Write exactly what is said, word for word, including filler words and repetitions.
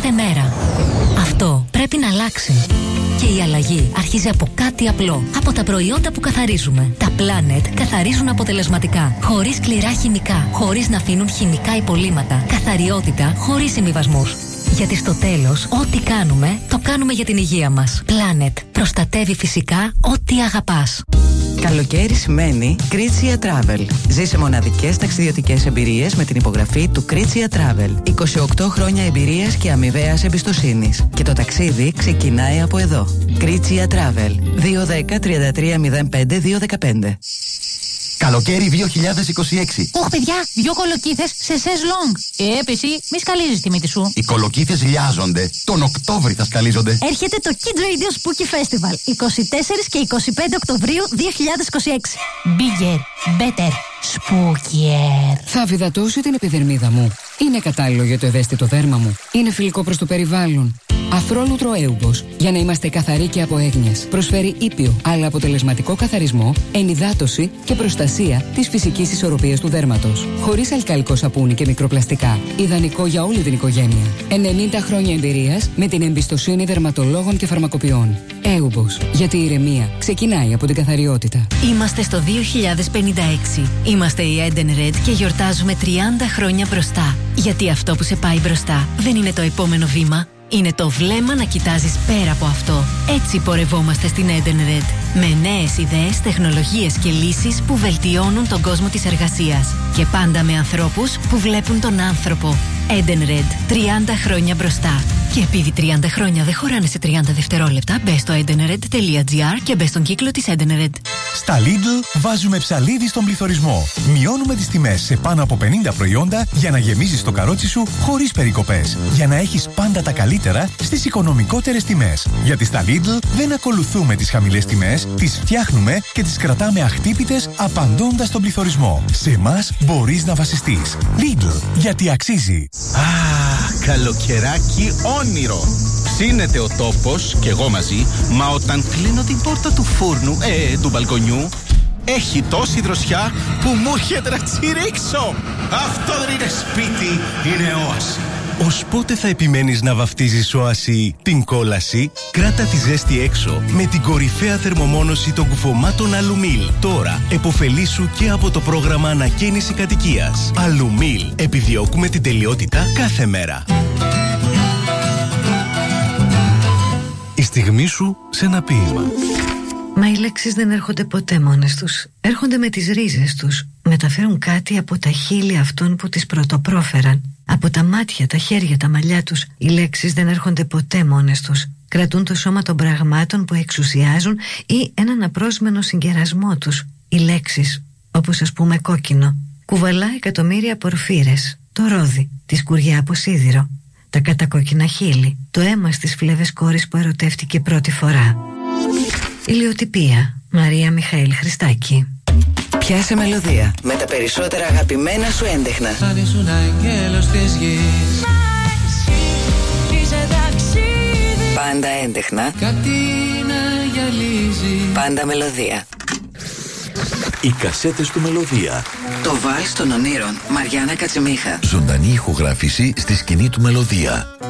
κάθε μέρα. Αυτό πρέπει να αλλάξει. Και η αλλαγή αρχίζει από κάτι απλό. Από τα προϊόντα που καθαρίζουμε. Τα Planet καθαρίζουν αποτελεσματικά. Χωρίς σκληρά χημικά. Χωρίς να αφήνουν χημικά υπολείμματα. Καθαριότητα χωρίς συμβιβασμούς. Γιατί στο τέλος, ό,τι κάνουμε, το κάνουμε για την υγεία μας. Planet. Προστατεύει φυσικά ό,τι αγαπάς. Καλοκαίρι σημαίνει Kritsia Travel. Ζήσε μοναδικές ταξιδιωτικές εμπειρίες με την υπογραφή του Kritsia Travel. είκοσι οκτώ χρόνια εμπειρίας και αμοιβαίας εμπιστοσύνης. Και το ταξίδι ξεκινάει από εδώ. Kritsia Travel. δύο ένα μηδέν τρία τρία μηδέν πέντε δύο ένα πέντε. Καλοκαίρι δύο χιλιάδες είκοσι έξι. Ωχ, παιδιά, δυο κολοκύθες σε σες λόγκ. Ε, εσύ, μη σκαλίζεις τη μύτη σου. Οι κολοκύθες λιάζονται. Τον Οκτώβρη θα σκαλίζονται. Έρχεται το Kids Radio Spooky Festival. είκοσι τέσσερα και είκοσι πέντε Οκτωβρίου δύο χιλιάδες είκοσι έξι. Bigger, better, spookier. Θα βιδατώσει την επιδερμίδα μου. Είναι κατάλληλο για το ευαίσθητο δέρμα μου. Είναι φιλικό προς το περιβάλλον. Αφρόλουτρο Έουμπος. Για να είμαστε καθαροί και από έγνοιες. Προσφέρει ήπιο αλλά αποτελεσματικό καθαρισμό, ενυδάτωση και προστασία της φυσικής ισορροπίας του δέρματος. Χωρίς αλκαλικό σαπούνι και μικροπλαστικά. Ιδανικό για όλη την οικογένεια. ενενήντα χρόνια εμπειρίας με την εμπιστοσύνη δερματολόγων και φαρμακοποιών. Έουμπος. Γιατί η ηρεμία ξεκινάει από την καθαριότητα. Είμαστε στο δύο χιλιάδες πενήντα έξι. Είμαστε η Eden Red και γιορτάζουμε τριάντα χρόνια μπροστά. Γιατί αυτό που σε πάει μπροστά δεν είναι το επόμενο βήμα. Είναι το βλέμμα να κοιτάζεις πέρα από αυτό. Έτσι πορευόμαστε στην Eden Red. Με νέες ιδέες, τεχνολογίες και λύσεις που βελτιώνουν τον κόσμο της εργασίας. Και πάντα με ανθρώπους που βλέπουν τον άνθρωπο. Eden Red. τριάντα χρόνια μπροστά. Και επειδή τριάντα χρόνια δεν χωράνε σε τριάντα δευτερόλεπτα, μπες στο edenred τελεία gr και μπες στον κύκλο της Edenred. Στα Lidl βάζουμε ψαλίδι στον πληθωρισμό. Μειώνουμε τις τιμές σε πάνω από πενήντα προϊόντα για να γεμίζεις το καρότσι σου χωρίς περικοπές. Για να έχεις πάντα τα καλύτερα στις οικονομικότερες τιμές. Γιατί στα Lidl δεν ακολουθούμε τις χαμηλές τιμές, τις φτιάχνουμε και τις κρατάμε αχτύπητες απαντώντας στον πληθωρισμό. Σε εμάς μπορείς να βασιστείς. Lidl, γιατί αξίζει. Α, καλοκαιράκι όνειρο. Ψήνεται ο τόπος και εγώ μαζί, μα όταν κλείνω την πόρτα του φούρνου, ε, του μπαλκονιού, έχει τόση δροσιά που μου έρχεται να τσιρίξω. Αυτό δεν είναι σπίτι, είναι όαση. Ως πότε θα επιμένεις να βαφτίζεις όαση την κόλαση? Κράτα τη ζέστη έξω με την κορυφαία θερμομόνωση των κουφωμάτων Αλουμίλ. Τώρα εποφελήσου και από το πρόγραμμα ανακαίνιση κατοικίας. Αλουμίλ. Επιδιώκουμε την τελειότητα κάθε μέρα. Η στιγμή σου σε ένα ποίημα. Μα οι λέξεις δεν έρχονται ποτέ μόνες τους. Έρχονται με τις ρίζες τους. Μεταφέρουν κάτι από τα χείλη αυτών που τις πρωτοπρόφεραν. Από τα μάτια, τα χέρια, τα μαλλιά τους. Οι λέξεις δεν έρχονται ποτέ μόνες τους. Κρατούν το σώμα των πραγμάτων που εξουσιάζουν ή έναν απρόσμενο συγκερασμό τους. Οι λέξεις, όπως ας πούμε κόκκινο, κουβαλά εκατομμύρια πορφύρες. Το ρόδι, τη σκουριά από σίδηρο. Τα κατακόκκινα χείλη. Το αίμα στις φλέβες κόρης που ερωτεύτηκε πρώτη φορά. Ηλιοτυπία. Μαρία Μιχαήλ Χριστάκη. Πιάσε μελωδία με τα περισσότερα αγαπημένα σου έντεχνα. Αν ήσουν αγγέλος της γης, πάντα έντεχνα. κάτι να γυαλίζει. Πάντα μελωδία. Οι κασέτες του Μελωδία. Το βάλς των ονείρων. Μαριάννα Κατσιμίχα. Ζωντανή ηχογράφηση στη σκηνή του Μελωδία.